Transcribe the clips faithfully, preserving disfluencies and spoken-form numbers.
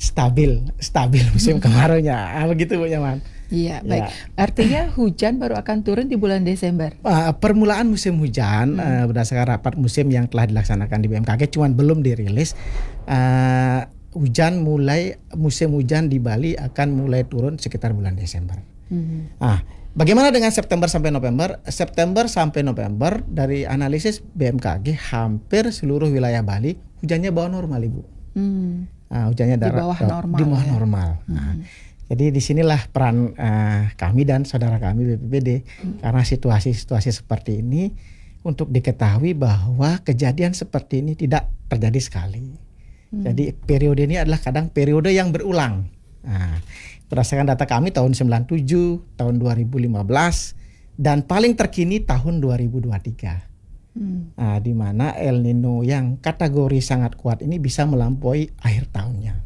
stabil, stabil musim kemaraunya. Ah, begitu Bu Nyoman. Iya, baik. Ya. Artinya hujan baru akan turun di bulan Desember. Uh, permulaan musim hujan hmm. uh, berdasarkan rapat musim yang telah dilaksanakan di B M K G, cuman belum dirilis. Uh, hujan mulai musim hujan di Bali akan mulai turun sekitar bulan Desember. Hmm. Ah, bagaimana dengan September sampai November? September sampai November dari analisis B M K G hampir seluruh wilayah Bali hujannya bawah normal, Ibu. Hmm. Uh, hujannya di bawah darah, normal. Di bawah ya? normal. Hmm. Nah, jadi disinilah peran uh, kami dan saudara kami B P B D hmm. karena situasi-situasi seperti ini untuk diketahui bahwa kejadian seperti ini tidak terjadi sekali. Hmm. Jadi periode ini adalah kadang periode yang berulang. Nah, berdasarkan data kami tahun sembilan puluh tujuh, tahun dua ribu lima belas dan paling terkini tahun dua ribu dua puluh tiga. Hmm. Nah, di mana El Nino yang kategori sangat kuat ini bisa melampaui akhir tahunnya.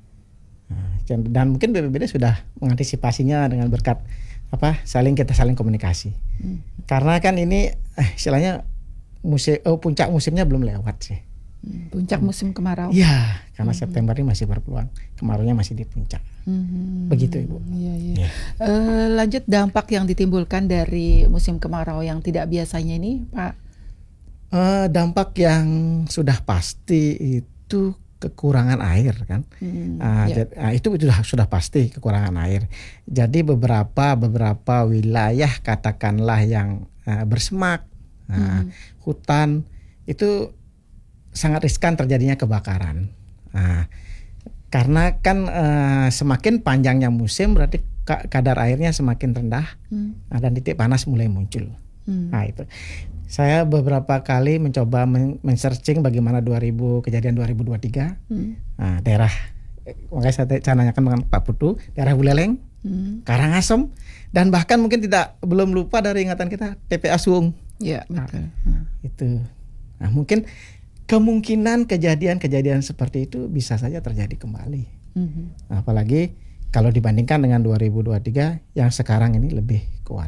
Dan mungkin B P B D sudah mengantisipasinya dengan berkat apa saling kita saling komunikasi. Hmm. Karena kan ini eh, istilahnya musim oh, puncak musimnya belum lewat sih. Hmm, puncak musim kemarau. Iya, karena hmm. September ini masih berpeluang, kemaraunya masih di puncak. Hmm. Begitu Ibu. Iya, iya. Ya. Uh, lanjut dampak yang ditimbulkan dari musim kemarau yang tidak biasanya ini, Pak. Uh, dampak yang sudah pasti itu kekurangan air kan, hmm, uh, ya. jad, uh, itu sudah sudah pasti kekurangan air. Jadi beberapa beberapa wilayah katakanlah yang uh, bersemak, uh, hmm. hutan itu sangat riskan terjadinya kebakaran. Uh, karena kan uh, semakin panjangnya musim berarti kadar airnya semakin rendah hmm. uh, dan titik panas mulai muncul. Hmm. Nah itu. Saya beberapa kali mencoba men-searching bagaimana dua ribu kejadian dua ribu dua puluh tiga. Hmm. Nah, daerah makanya saya, saya nanyakan dengan Pak Putu, daerah Buleleng, hmm. Karangasem dan bahkan mungkin tidak belum lupa dari ingatan kita T P A Suung. Ya, betul. Nah, itu. Nah, mungkin kemungkinan kejadian-kejadian seperti itu bisa saja terjadi kembali. Hmm. Nah, apalagi kalau dibandingkan dengan dua ribu dua puluh tiga yang sekarang ini lebih kuat.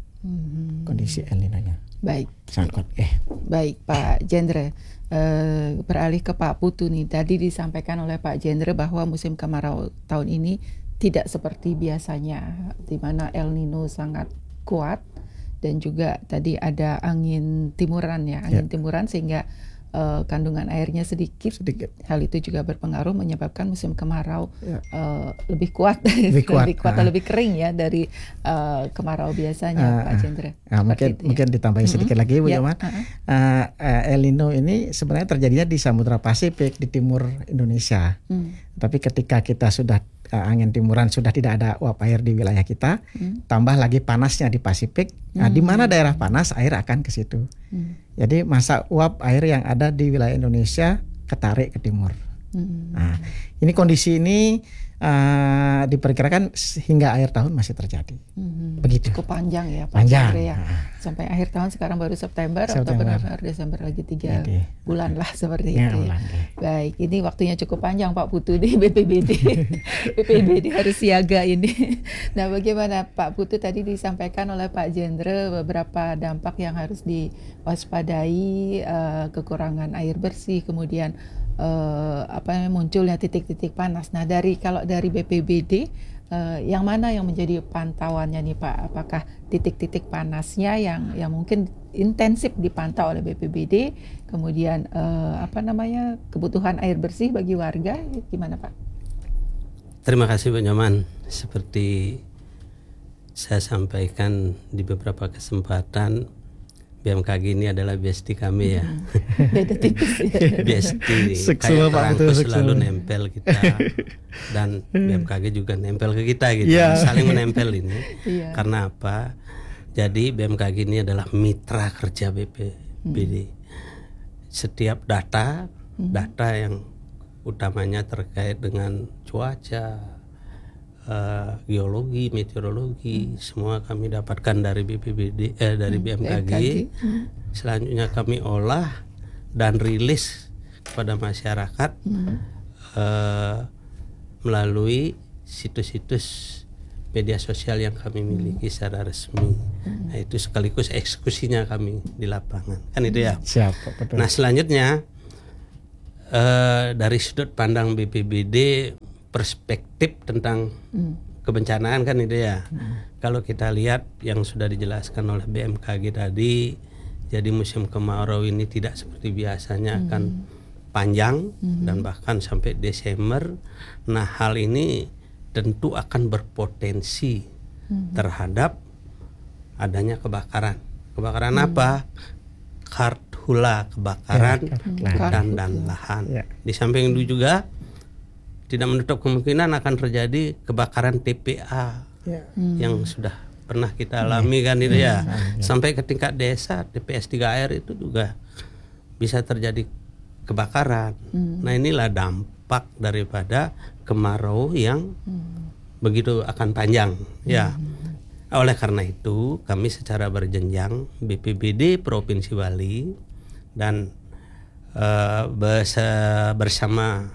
Hmm. Kondisi El Nino-nya. Baik. Sangat eh. Baik Pak Jendre, eh, beralih ke Pak Putu nih. Tadi disampaikan oleh Pak Jendre bahwa musim kemarau tahun ini tidak seperti biasanya, di mana El Nino sangat kuat dan juga tadi ada angin timuran ya, angin ya. timuran sehingga uh, kandungan airnya sedikit. sedikit. Hal itu juga berpengaruh menyebabkan musim kemarau ya. uh, lebih kuat, lebih kuat, lebih kuat nah. atau lebih kering ya dari uh, kemarau biasanya, uh, Pak Jendre. Uh, mungkin itu, mungkin ya. ditambahin sedikit mm-hmm. lagi Bu Yoman. Ya. Uh-huh. Uh, uh, El Nino ini sebenarnya terjadinya di Samudra Pasifik di timur Indonesia. Mm. Tapi ketika kita sudah uh, angin timuran sudah tidak ada uap air di wilayah kita, mm. tambah lagi panasnya di Pasifik. Mm. Nah, di mana daerah panas air akan ke situ. Mm. Jadi masa uap air yang ada di wilayah Indonesia ketarik ke timur. Mm. Nah, ini kondisi ini uh, diperkirakan hingga akhir tahun masih terjadi. Mm. Begitu. Cukup panjang ya Pak Panjang. ya. Sampai akhir tahun, sekarang baru September, Oktober, November, Desember lagi tiga Jadi. bulan lah seperti ya, itu. Ya. Baik, ini waktunya cukup panjang Pak Putu di B P B D. B P B D harus siaga ini. Nah, bagaimana Pak Putu tadi disampaikan oleh Pak Jendre beberapa dampak yang harus diwaspadai, uh, kekurangan air bersih, kemudian uh, apa munculnya titik-titik panas. Nah, dari kalau dari B P B D Uh, yang mana yang menjadi pantauannya nih Pak? Apakah titik-titik panasnya yang yang mungkin intensif dipantau oleh B P B D, kemudian uh, apa namanya kebutuhan air bersih bagi warga, gimana Pak? Terima kasih Pak Nyoman. Seperti saya sampaikan di beberapa kesempatan, B M K G ini adalah bestie kami ya. Beda tipis ya. Bestie kayak perangko selalu nempel kita dan B M K G juga nempel ke kita gitu. Yeah. Saling menempel ini. Yeah. Karena apa? Jadi B M K G ini adalah mitra kerja B P B D. Hmm. Setiap data, hmm. data yang utamanya terkait dengan cuaca, Uh, geologi, meteorologi, hmm. semua kami dapatkan dari B P B D, eh, dari hmm. B M K G. Hmm. Selanjutnya kami olah dan rilis kepada masyarakat hmm. uh, melalui situs-situs media sosial yang kami miliki hmm. secara resmi. Hmm. Nah, itu sekaligus eksekusinya kami di lapangan. Kan itu ya. Siap, betul. Nah, selanjutnya uh, dari sudut pandang B P B D perspektif tentang hmm. kebencanaan kan itu ya. Hmm. Kalau kita lihat yang sudah dijelaskan oleh B M K G tadi, jadi musim kemarau ini tidak seperti biasanya hmm. akan panjang hmm. dan bahkan sampai Desember. Nah, hal ini tentu akan berpotensi hmm. terhadap adanya kebakaran. Kebakaran hmm. apa? Karhutla, kebakaran ya, hutan dan lahan. Ya. Di samping itu juga tidak menutup kemungkinan akan terjadi kebakaran T P A ya. hmm. yang sudah pernah kita alami kan itu ya. ya. Sampai ke tingkat desa, T P S tiga R itu juga bisa terjadi kebakaran. Hmm. Nah, inilah dampak daripada kemarau yang hmm. begitu akan panjang ya. Hmm. Oleh karena itu, kami secara berjenjang B P B D Provinsi Bali dan uh, bersama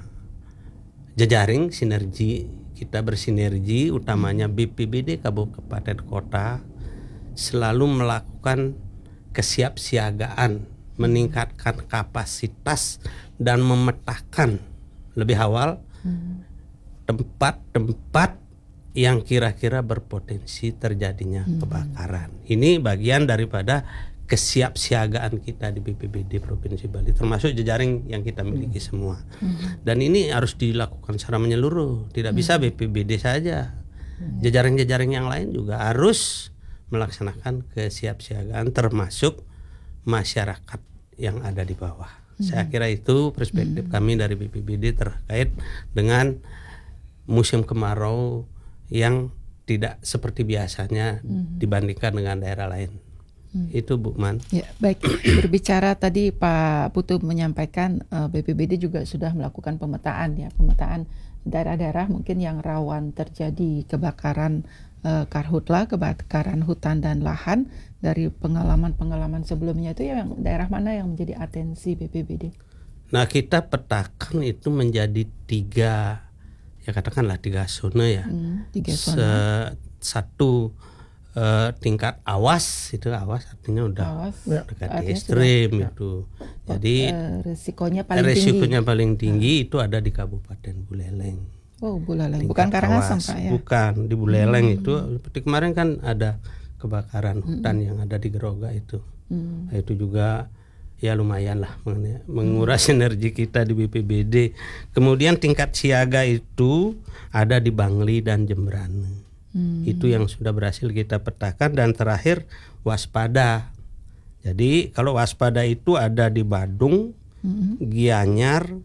jejaring sinergi, kita bersinergi utamanya B P B D Kabupaten Kota selalu melakukan kesiapsiagaan, meningkatkan kapasitas dan memetakan lebih awal hmm. tempat-tempat yang kira-kira berpotensi terjadinya hmm. kebakaran. Ini bagian daripada kesiapsiagaan kita di B P B D Provinsi Bali, termasuk jejaring yang kita miliki hmm. semua. Hmm. Dan ini harus dilakukan secara menyeluruh. Tidak hmm. bisa B P B D saja. Hmm. Jejaring-jejaring yang lain juga harus melaksanakan kesiapsiagaan, termasuk masyarakat yang ada di bawah. Hmm. Saya kira itu perspektif hmm. kami dari B P B D terkait dengan musim kemarau yang tidak seperti biasanya hmm. dibandingkan dengan daerah lain. Hmm. Itu Bu Man. Ya, baik. Berbicara tadi Pak Putu menyampaikan uh, B P B D juga sudah melakukan pemetaan ya, pemetaan daerah-daerah mungkin yang rawan terjadi kebakaran uh, karhutla, kebakaran hutan dan lahan. Dari pengalaman-pengalaman sebelumnya itu yang daerah mana yang menjadi atensi B P B D? Nah, kita petakan itu menjadi tiga, ya katakanlah tiga zona ya. Hmm, tiga zona. Se- satu uh, tingkat awas, itu awas artinya udah awas, dekat ekstrim sudah, itu. Ya. Jadi uh, resikonya paling resikonya tinggi. paling tinggi nah. itu ada di Kabupaten Buleleng. Oh, Buleleng. Bukan Karangasem Pak ya? Bukan, di Buleleng hmm. itu seperti kemarin kan ada kebakaran hutan hmm. yang ada di Geroga itu. Hmm. Nah, itu juga ya lumayan lah menguras hmm. energi kita di B P B D. Kemudian tingkat siaga itu ada di Bangli dan Jembrane. Hmm. Itu yang sudah berhasil kita petakan. Dan terakhir waspada. Jadi kalau waspada itu ada di Badung, hmm. Gianyar,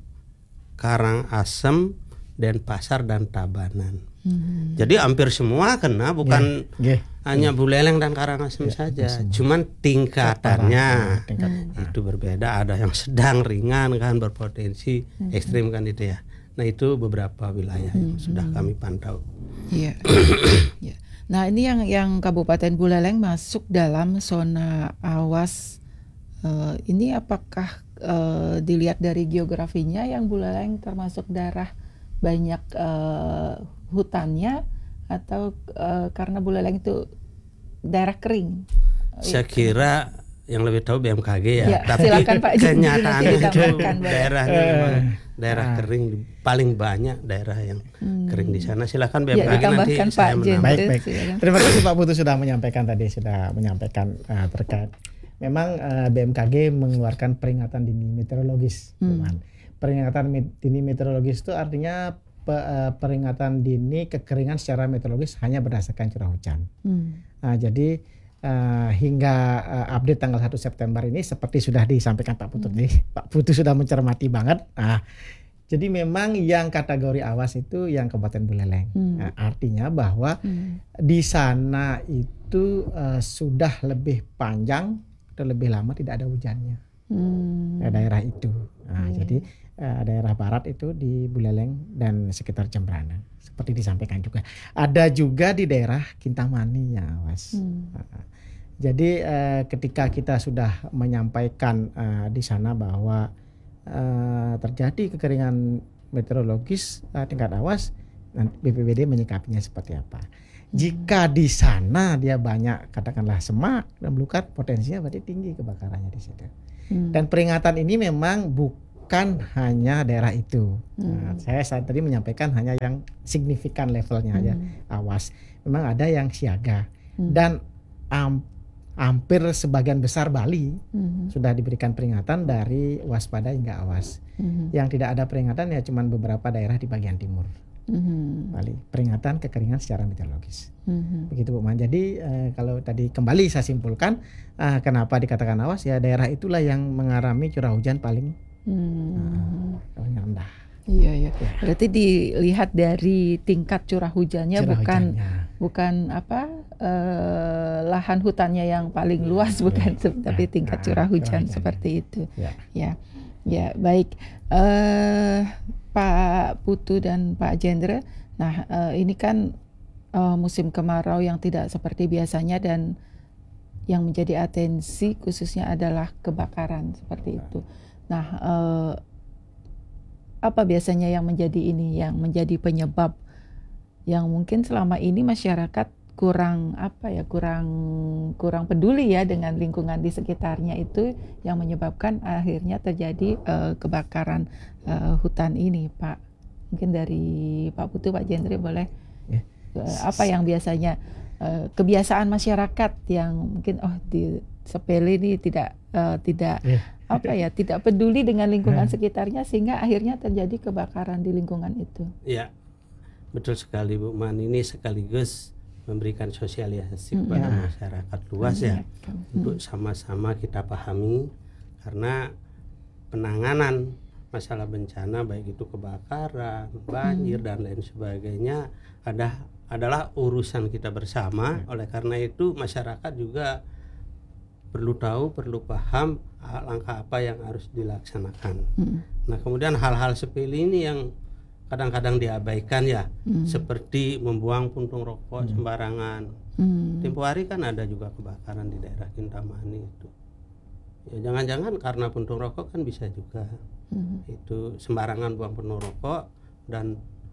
Karangasem, Denpasar dan Tabanan. Hmm. Jadi hampir semua kena, bukan yeah. Yeah. hanya Buleleng dan Karangasem yeah. saja. Yeah. Cuman tingkatannya hmm. itu berbeda. Ada yang sedang, ringan kan, berpotensi hmm. ekstrim kan itu ya. Nah, itu beberapa wilayah hmm. yang sudah kami pantau. Iya. Yeah. Nah, ini yang yang Kabupaten Buleleng masuk dalam zona awas. Uh, ini apakah uh, dilihat dari geografinya yang Buleleng termasuk daerah banyak uh, hutannya atau uh, karena Buleleng itu daerah kering? Saya kira yang lebih tahu B M K G ya, ya tapi Pak, kenyataannya itu daerahnya memang daerah uh. kering, paling banyak daerah yang hmm. kering di sana. Silakan B M K G ya, nanti Pak saya menambah. Baik, baik. Terima kasih Pak Putu sudah menyampaikan tadi, sudah menyampaikan uh, terkait. Memang uh, B M K G mengeluarkan peringatan dini meteorologis. Hmm. Peringatan dini meteorologis itu artinya peringatan dini kekeringan secara meteorologis hanya berdasarkan curah hujan. Hmm. Nah, jadi uh, hingga uh, update tanggal satu September ini seperti sudah disampaikan Pak Putu tadi, hmm. Pak Putu sudah mencermati banget. Nah, jadi memang yang kategori awas itu yang Kabupaten Buleleng. Hmm. Nah, artinya bahwa hmm. di sana itu uh, sudah lebih panjang atau lebih lama tidak ada hujannya. Hmm. Daerah itu. Nah, hmm. jadi Uh, daerah barat itu di Buleleng dan sekitar Jembrane seperti disampaikan juga. Ada juga di daerah Kintamani ya awas. Hmm. Uh, jadi uh, ketika kita sudah menyampaikan uh, di sana bahwa uh, terjadi kekeringan meteorologis uh, tingkat awas, B P B D menyikapinya seperti apa. Hmm. Jika di sana dia banyak katakanlah semak dan belukar, potensinya berarti tinggi kebakarannya di situ. Hmm. Dan peringatan ini memang bukan bukan hanya daerah itu. Hmm. Nah, saya saat tadi menyampaikan hanya yang signifikan levelnya hmm. aja awas. Memang ada yang siaga hmm. dan um, hampir sebagian besar Bali hmm. sudah diberikan peringatan dari waspada hingga awas. Hmm. Yang tidak ada peringatan ya cuman beberapa daerah di bagian timur. Mm-hmm. Bali, peringatan kekeringan secara meteorologis. Mm-hmm. Begitu Bu Man. Jadi eh, kalau tadi kembali saya simpulkan eh, kenapa dikatakan awas ya daerah itulah yang mengalami curah hujan paling mm-hmm. uh, rendah. Iya ya. ya. Berarti dilihat dari tingkat curah hujannya curah bukan hujannya. bukan apa eh, lahan hutannya yang paling luas ya, bukan ya, tapi ya, tingkat nah, curah hujan curah seperti itu. Ya. Ya. Ya, baik. Eh Pak Putu dan Pak Jendra, nah uh, ini kan uh, musim kemarau yang tidak seperti biasanya dan yang menjadi atensi khususnya adalah kebakaran seperti itu. Nah, uh, apa biasanya yang menjadi ini, yang menjadi penyebab yang mungkin selama ini masyarakat kurang apa ya, kurang kurang peduli ya dengan lingkungan di sekitarnya itu yang menyebabkan akhirnya terjadi uh, kebakaran uh, hutan ini, Pak. Mungkin dari Pak Putu, Pak Jendri boleh yeah. uh, apa yang biasanya uh, kebiasaan masyarakat yang mungkin oh di sepele ini tidak uh, tidak yeah. apa ya, tidak peduli dengan lingkungan sekitarnya sehingga akhirnya terjadi kebakaran di lingkungan itu. Iya. Betul sekali Bu Man, ini sekaligus memberikan sosialisasi hmm. kepada ya. masyarakat luas ya, hmm. untuk sama-sama kita pahami karena penanganan masalah bencana baik itu kebakaran, banjir hmm. dan lain sebagainya ada adalah urusan kita bersama. Hmm. Oleh karena itu masyarakat juga perlu tahu, perlu paham langkah apa yang harus dilaksanakan. Hmm. Nah kemudian hal-hal sepele ini yang kadang-kadang diabaikan ya, hmm. seperti membuang puntung rokok hmm. sembarangan. Hmm. Tempo hari kan ada juga kebakaran di daerah Kintamani itu. Ya jangan-jangan karena puntung rokok kan bisa juga hmm. itu sembarangan buang puntung rokok dan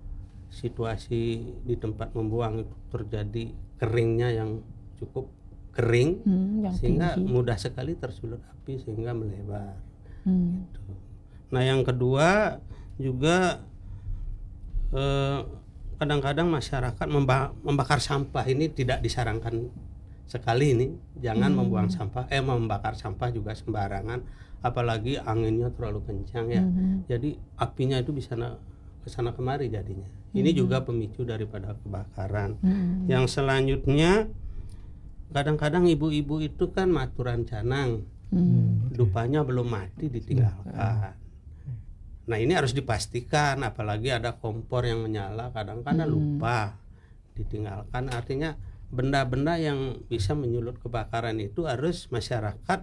situasi di tempat membuang itu terjadi keringnya yang cukup kering hmm, yang sehingga tinggi. Mudah sekali tersulut api sehingga melebar. Hmm. Gitu. Nah yang kedua juga Eh, kadang-kadang masyarakat memba- membakar sampah ini tidak disarankan sekali ini. Jangan hmm. membuang sampah, eh membakar sampah juga sembarangan, apalagi anginnya terlalu kencang ya. Hmm. Jadi apinya itu bisa na- kesana kemari jadinya. Ini hmm. juga pemicu daripada kebakaran. Hmm. Yang selanjutnya kadang-kadang ibu-ibu itu kan maturan canang, hmm. dupanya belum mati ditinggalkan. Nah ini harus dipastikan, apalagi ada kompor yang menyala, kadang-kadang hmm. lupa ditinggalkan. Artinya benda-benda yang bisa menyulut kebakaran itu harus masyarakat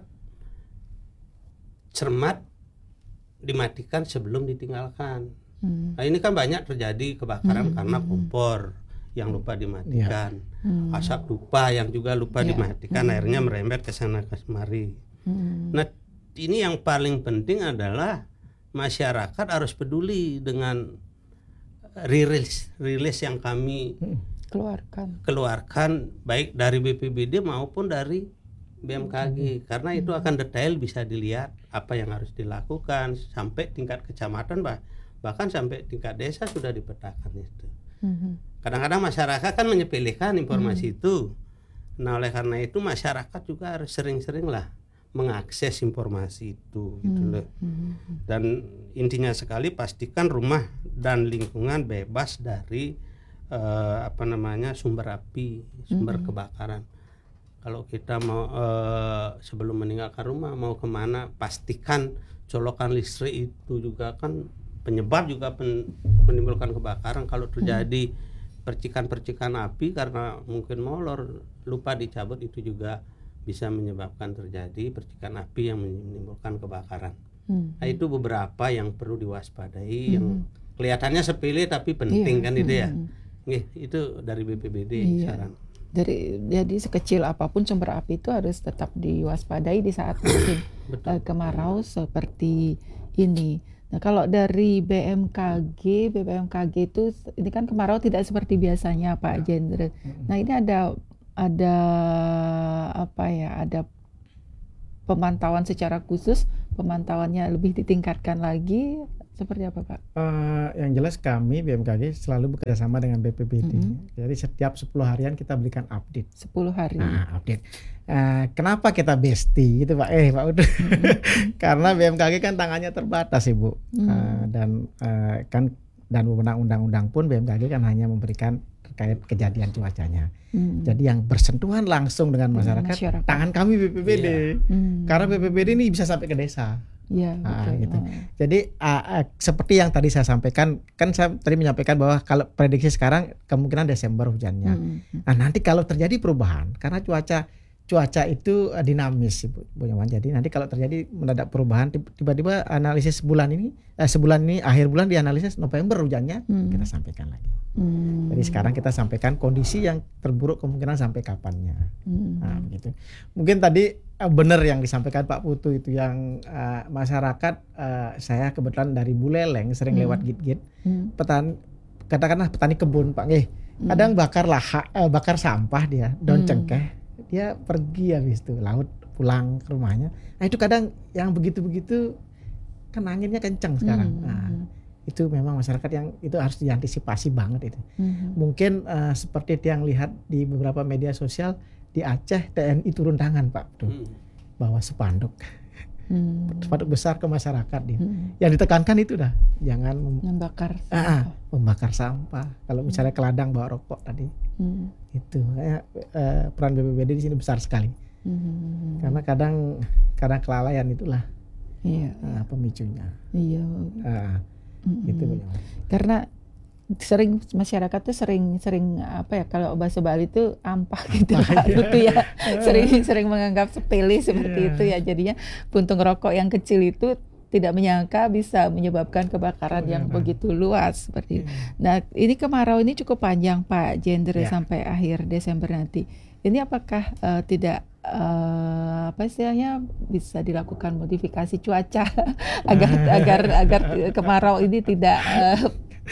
cermat dimatikan sebelum ditinggalkan. Hmm. Nah ini kan banyak terjadi kebakaran hmm. karena kompor yang lupa dimatikan, ya. hmm. asap dupa yang juga lupa ya. dimatikan, hmm. akhirnya merembet ke sana ke kemari. Hmm. Nah ini yang paling penting adalah masyarakat harus peduli dengan rilis rilis yang kami keluarkan keluarkan baik dari B P B D maupun dari B M K G hmm. karena itu akan detail, bisa dilihat apa yang harus dilakukan sampai tingkat kecamatan, bah, bahkan sampai tingkat desa sudah dipetakan itu. Hmm. Kadang-kadang masyarakat kan menyepelekan informasi hmm. itu. Nah oleh karena itu masyarakat juga harus sering-sering lah mengakses informasi itu gitu hmm. loh. Dan intinya sekali pastikan rumah dan lingkungan bebas dari eh, apa namanya sumber api, sumber hmm. kebakaran. Kalau kita mau eh, sebelum meninggalkan rumah mau kemana, pastikan colokan listrik itu juga kan penyebab juga pen, menimbulkan kebakaran. Kalau terjadi hmm. percikan-percikan api karena mungkin molor lupa dicabut, itu juga bisa menyebabkan terjadi percikan api yang menimbulkan kebakaran. Hmm. Nah itu beberapa yang perlu diwaspadai, hmm. yang kelihatannya sepele tapi penting, iya. kan itu ya. Nih, itu dari B P B D iya. saran. Dari jadi sekecil apapun sumber api itu harus tetap diwaspadai di saat musim uh, kemarau seperti ini. Nah kalau dari B M K G, B M K G itu ini kan kemarau tidak seperti biasanya Pak Jendra. Nah ini ada ada apa ya, ada pemantauan secara khusus, pemantauannya lebih ditingkatkan lagi, seperti apa Pak? Uh, yang jelas kami B M K G selalu bekerjasama dengan B P B D. Mm-hmm. Jadi setiap sepuluh harian kita berikan update. sepuluh hari. Nah, update. Uh, kenapa kita bestie gitu Pak? Eh Pak Udo. Mm-hmm. Karena B M K G kan tangannya terbatas Ibu. Mm-hmm. Uh, dan uh, kan dan wewenang undang-undang pun B M K G kan hanya memberikan terkait kejadian cuacanya. Hmm. Jadi yang bersentuhan langsung dengan masyarakat, masyarakat. tangan kami B P B D. Yeah. Hmm. Karena B P B D ini bisa sampai ke desa. Ya, nah, betul. gitu. Oh. Jadi uh, uh, seperti yang tadi saya sampaikan, kan saya tadi menyampaikan bahwa kalau prediksi sekarang kemungkinan Desember hujannya. Hmm. Nah nanti kalau terjadi perubahan, karena cuaca cuaca itu uh, dinamis, Bu, Bu Nyoman. Jadi nanti kalau terjadi mendadak perubahan, tiba-tiba analisis bulan ini, eh, sebulan ini akhir bulan dianalisis November hujannya, hmm. kita sampaikan lagi. Hmm. Jadi sekarang kita sampaikan kondisi yang terburuk kemungkinan sampai kapannya. Hmm. Nah, gitu. Mungkin tadi uh, benar yang disampaikan Pak Putu itu yang uh, masyarakat, uh, saya kebetulan dari Buleleng sering hmm. lewat git-git, hmm. petani, katakanlah petani kebun Pak, eh, hmm. kadang bakar lah, uh, bakar sampah dia, daun hmm. cengkeh. Dia pergi habis itu laut pulang ke rumahnya. Nah itu kadang yang begitu-begitu kan anginnya kencang sekarang. Hmm. Nah, itu memang masyarakat yang itu harus diantisipasi banget itu. Hmm. Mungkin uh, seperti yang lihat di beberapa media sosial di Aceh T N I turun tangan Pak tuh hmm. bawa spanduk. Hmm. Spanduk besar ke masyarakat dia. Hmm. Yang ditekankan itu dah jangan mem- membakar sampah. Ah, membakar sampah. Kalau misalnya ke ladang bawa rokok tadi. Hmm. Itu makanya uh, peran B P B D di sini besar sekali. Hmm. Karena kadang karena kelalaian itulah iya. uh, pemicunya. Iya. Uh, hmm. Gitu. Karena sering masyarakat tuh sering sering apa ya kalau bahasa Bali itu ampah gitu Pak Putu ya. Sering-sering menganggap sepele seperti yeah. itu ya. Jadinya puntung rokok yang kecil itu tidak menyangka bisa menyebabkan kebakaran oh, yang ya, begitu luas seperti itu. Nah, ini kemarau ini cukup panjang Pak Jendra ya. Sampai akhir Desember nanti. Ini apakah uh, tidak uh, apa istilahnya bisa dilakukan modifikasi cuaca agar agar agar kemarau ini tidak uh,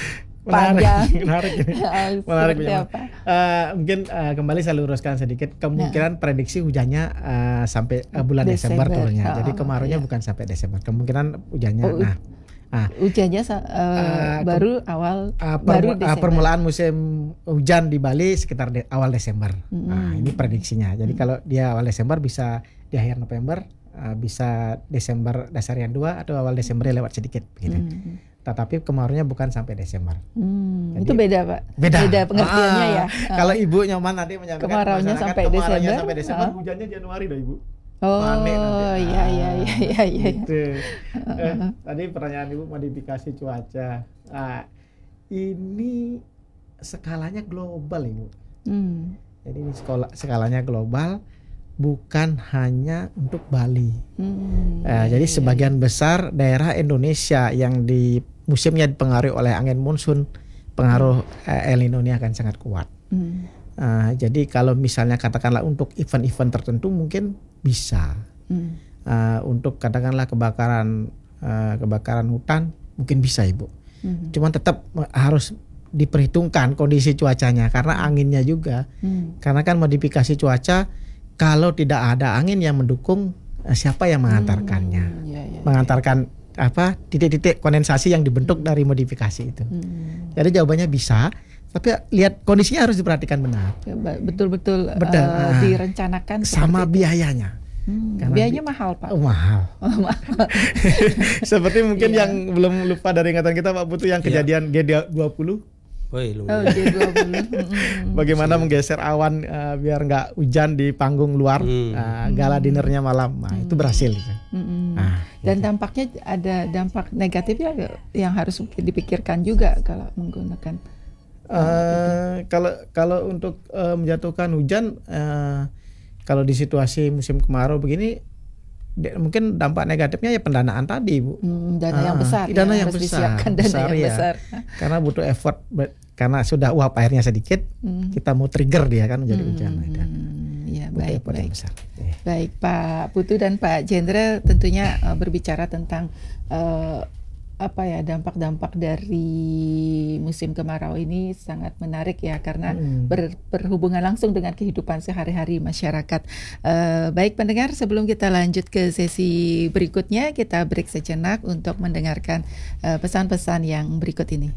panjang. Menarik, menarik, menarik apa? Uh, mungkin uh, kembali saya luruskan sedikit kemungkinan nah. prediksi hujannya uh, sampai uh, bulan Desember, Desember turunnya. Oh, Jadi kemaraunya iya. bukan sampai Desember. Kemungkinan hujannya. Oh, nah, nah hujannya uh, uh, baru awal uh, per, baru uh, permulaan musim hujan di Bali sekitar de- awal Desember. Mm-hmm. Nah, ini prediksinya. Jadi mm-hmm. kalau dia awal Desember bisa di akhir November, uh, bisa Desember dasarian dua atau awal Desember lewat sedikit begitu. Mm-hmm. Tetapi kemaraunya bukan sampai Desember. Hmm, Jadi, itu beda Pak. Beda, beda pengertiannya ah, ya. Kalau Ibu Nyoman nanti menyampaikan kemaraunya sampai Desember, sampai Desember, ah. hujannya Januari dah Ibu. Oh iya iya iya iya. iya. Gitu. eh, tadi pertanyaan Ibu modifikasi cuaca. Ah, ini skalanya global Ibu. Hmm. Jadi ini sekolah skalanya global. Bukan hanya untuk Bali. Hmm, uh, iya, jadi iya. Sebagian besar daerah Indonesia yang di musimnya dipengaruhi oleh angin monsun, pengaruh uh, El Nino ini akan sangat kuat. Hmm. Uh, jadi kalau misalnya katakanlah untuk event-event tertentu mungkin bisa. Hmm. Uh, untuk katakanlah kebakaran uh, kebakaran hutan mungkin bisa Ibu. Hmm. Cuman tetap harus diperhitungkan kondisi cuacanya karena anginnya juga. Hmm. Karena kan modifikasi cuaca kalau tidak ada angin yang mendukung, siapa yang mengantarkannya? Hmm, ya, ya, Mengantarkan ya. apa titik-titik kondensasi yang dibentuk dari modifikasi itu. Hmm. Jadi jawabannya bisa, tapi lihat kondisinya harus diperhatikan benar. Ya, betul-betul uh, direncanakan. Sama biayanya. Hmm, biayanya bi- mahal Pak. Oh, mahal. Oh, mahal. Seperti mungkin yeah. yang belum lupa dari ingatan kita Pak Putu yang kejadian yeah. G dua puluh. Oh, G dua puluh. Bagaimana menggeser awan uh, biar nggak hujan di panggung luar, hmm. uh, gala dinernya malam, nah hmm. itu berhasil. Hmm. Nah, dan gitu. Dampaknya ada dampak negatifnya yang harus dipikirkan juga kalau menggunakan. Uh, kalau kalau untuk uh, menjatuhkan hujan, uh, kalau di situasi musim kemarau begini. Mungkin dampak negatifnya ya pendanaan tadi Bu. Hmm, dana ah, yang besar. Dana ya, yang harus besar. Dana besar yang ya. besar. Karena butuh effort karena sudah uap airnya sedikit, hmm. kita mau trigger dia kan menjadi hmm. hujan. Hmm, ya baik baik. Besar. Baik Pak Putu dan Pak Jendra tentunya uh, berbicara tentang uh, apa ya dampak-dampak dari musim kemarau ini sangat menarik ya karena hmm. ber, berhubungan langsung dengan kehidupan sehari-hari masyarakat. Uh, baik pendengar, sebelum kita lanjut ke sesi berikutnya, kita break sejenak untuk mendengarkan uh, pesan-pesan yang berikut ini.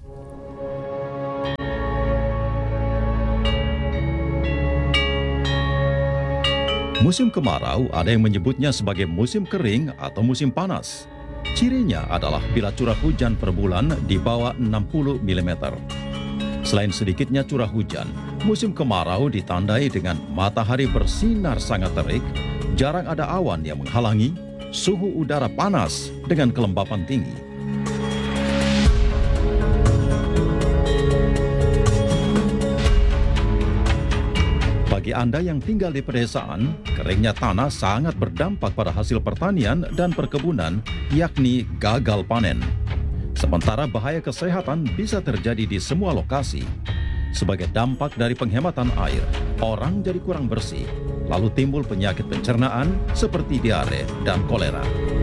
Musim kemarau ada yang menyebutnya sebagai musim kering atau musim panas. Cirinya adalah bila curah hujan per bulan di bawah enam puluh milimeter. Selain sedikitnya curah hujan, musim kemarau ditandai dengan matahari bersinar sangat terik, jarang ada awan yang menghalangi, suhu udara panas dengan kelembapan tinggi. Bagi Anda yang tinggal di pedesaan, keringnya tanah sangat berdampak pada hasil pertanian dan perkebunan, yakni gagal panen. Sementara bahaya kesehatan bisa terjadi di semua lokasi. Sebagai dampak dari penghematan air, orang jadi kurang bersih, lalu timbul penyakit pencernaan seperti diare dan kolera.